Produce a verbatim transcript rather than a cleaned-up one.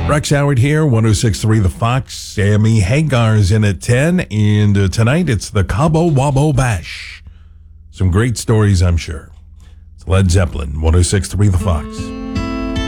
Rex Howard here, one oh six point three The Fox. Sammy Hagar's in at ten, and uh, tonight it's the Cabo Wabo Bash. Some great stories, I'm sure. It's Led Zeppelin, one oh six point three The Fox.